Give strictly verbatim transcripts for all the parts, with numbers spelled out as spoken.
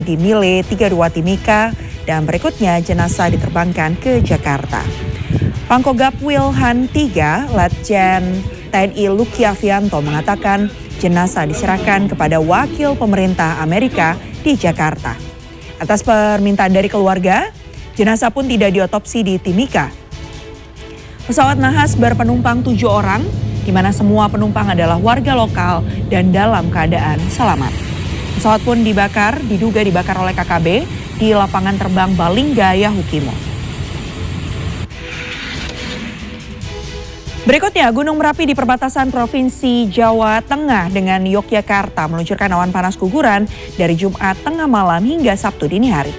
di Mile tiga puluh dua Timika dan berikutnya jenazah diterbangkan ke Jakarta. Pangkogap Wilhan tiga, Letjen T N I Lucky Avianto mengatakan jenazah diserahkan kepada wakil pemerintah Amerika di Jakarta. Atas permintaan dari keluarga, jenazah pun tidak diotopsi di Timika. Pesawat Nahas berpenumpang tujuh orang, di mana semua penumpang adalah warga lokal dan dalam keadaan selamat. Pesawat pun dibakar, diduga dibakar oleh K K B di lapangan terbang Balingga Yahukimo. Berikutnya, Gunung Merapi di perbatasan Provinsi Jawa Tengah dengan Yogyakarta meluncurkan awan panas guguran dari Jumat tengah malam hingga Sabtu dini hari.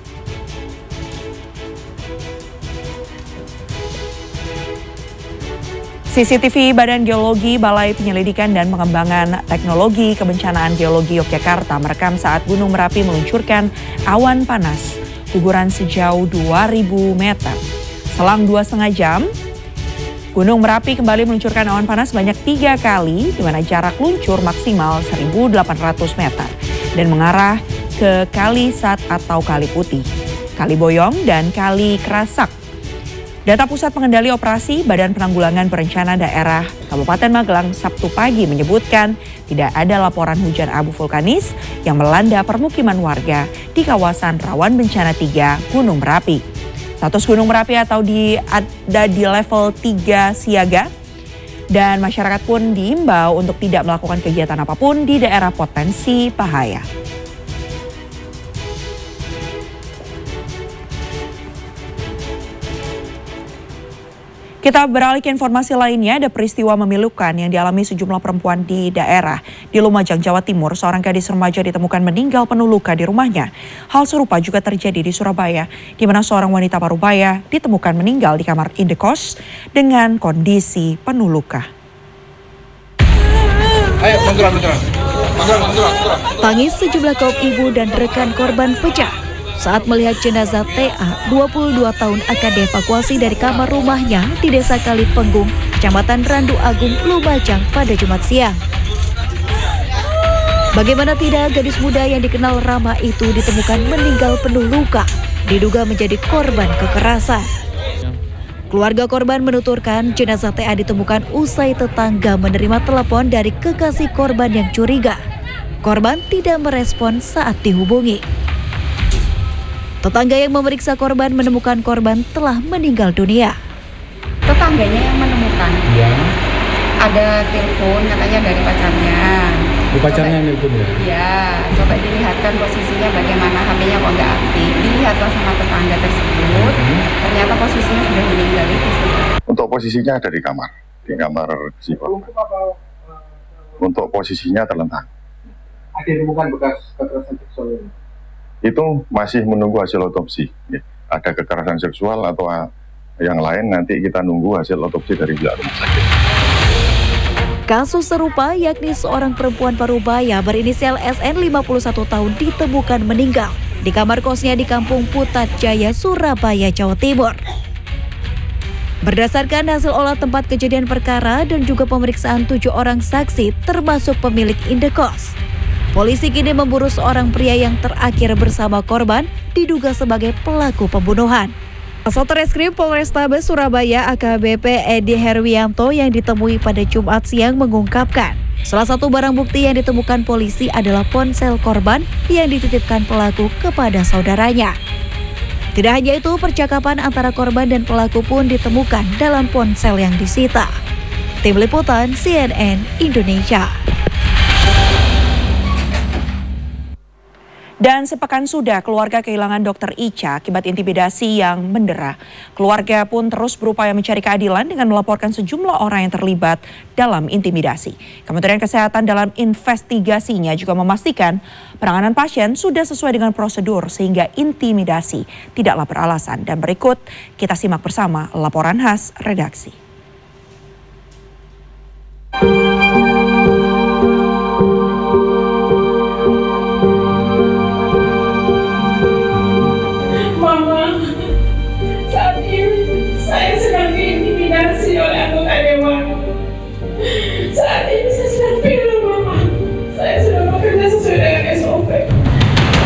C C T V Badan Geologi Balai Penyelidikan dan Pengembangan Teknologi Kebencanaan Geologi Yogyakarta merekam saat Gunung Merapi meluncurkan awan panas guguran sejauh dua ribu meter. Selang dua setengah jam, Gunung Merapi kembali meluncurkan awan panas sebanyak tiga kali, di mana jarak luncur maksimal seribu delapan ratus meter dan mengarah ke Kali Sat atau Kali Putih, Kali Boyong, dan Kali Kerasak. Data Pusat Pengendali Operasi Badan Penanggulangan Bencana Daerah Kabupaten Magelang Sabtu pagi menyebutkan tidak ada laporan hujan abu vulkanis yang melanda permukiman warga di kawasan rawan bencana tiga Gunung Merapi. Status Gunung Merapi atau di ada di level tiga siaga dan masyarakat pun diimbau untuk tidak melakukan kegiatan apapun di daerah potensi bahaya. Kita beralih ke informasi lainnya, ada peristiwa memilukan yang dialami sejumlah perempuan di daerah. Di Lumajang, Jawa Timur, seorang gadis remaja ditemukan meninggal penuh luka di rumahnya. Hal serupa juga terjadi di Surabaya, di mana seorang wanita parubaya ditemukan meninggal di kamar indekos dengan kondisi penuh luka. Ayo, munduran, munduran. Munduran, munduran, munduran. Tangis sejumlah kaum ibu dan rekan korban pecah saat melihat jenazah T A, dua puluh dua tahun, akan dievakuasi dari kamar rumahnya di Desa Kalipenggung, Kecamatan Randu Agung, Lumajang pada Jumat siang. Bagaimana tidak, gadis muda yang dikenal ramah itu ditemukan meninggal penuh luka, diduga menjadi korban kekerasan. Keluarga korban menuturkan jenazah T A ditemukan usai tetangga menerima telepon dari kekasih korban yang curiga. Korban tidak merespon saat dihubungi. Tetangga yang memeriksa korban menemukan korban telah meninggal dunia. Tetangganya yang menemukan, Ya. ada telepon katanya dari pacarnya. Bu pacarnya nelpon ya? Iya, coba dilihatkan posisinya bagaimana, H P-nya kok nggak aktif. Dilihatlah sama tetangga tersebut, hmm. ternyata posisinya sudah meninggal itu. Untuk posisinya ada di kamar, di kamar si korban. Untuk posisinya terlentang. Ada ditemukan bekas kekerasan seksual ini? Itu masih menunggu hasil otopsi. Ada kekerasan seksual atau yang lain, nanti kita nunggu hasil otopsi dari pihak rumah sakit. Kasus serupa, yakni seorang perempuan parubaya berinisial S N lima puluh satu tahun ditemukan meninggal di kamar kosnya di Kampung Putat Jaya, Surabaya, Jawa Timur. Berdasarkan hasil olah tempat kejadian perkara dan juga pemeriksaan tujuh orang saksi termasuk pemilik indekos, polisi kini memburu seorang pria yang terakhir bersama korban diduga sebagai pelaku pembunuhan. Satreskrim Polrestabes Surabaya A K B P Edi Herwianto yang ditemui pada Jumat siang mengungkapkan, salah satu barang bukti yang ditemukan polisi adalah ponsel korban yang dititipkan pelaku kepada saudaranya. Tidak hanya itu, percakapan antara korban dan pelaku pun ditemukan dalam ponsel yang disita. Tim Liputan C N N Indonesia. Dan sepekan sudah keluarga kehilangan dokter Ica akibat intimidasi yang mendera. Keluarga pun terus berupaya mencari keadilan dengan melaporkan sejumlah orang yang terlibat dalam intimidasi. Kementerian Kesehatan dalam investigasinya juga memastikan penanganan pasien sudah sesuai dengan prosedur sehingga intimidasi tidaklah beralasan. Dan berikut kita simak bersama laporan khas redaksi.